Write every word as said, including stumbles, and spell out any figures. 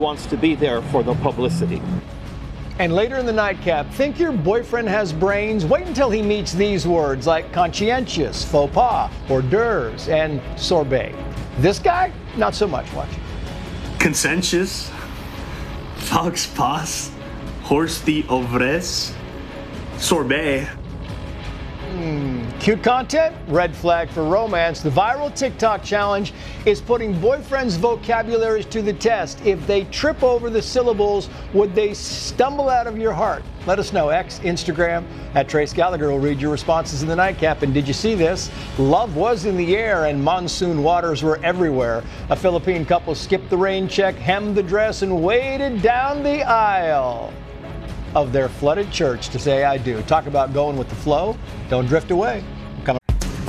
wants to be there for the publicity. And later in the nightcap, think your boyfriend has brains? Wait until he meets these words like conscientious, faux pas, hors d'oeuvres, and sorbet. This guy, not so much. Watch. Conscientious, fox pas, horse the ovres, sorbet. Mm, cute content? Red flag for romance. The viral TikTok challenge is putting boyfriends' vocabularies to the test. If they trip over the syllables, would they stumble out of your heart? Let us know. X, Instagram, at Trace Gallagher will read your responses in the nightcap. And did you see this? Love was in the air and monsoon waters were everywhere. A Philippine couple skipped the rain check, hemmed the dress, and waded down the aisle of their flooded church to say I do. Talk about going with the flow. Don't drift away.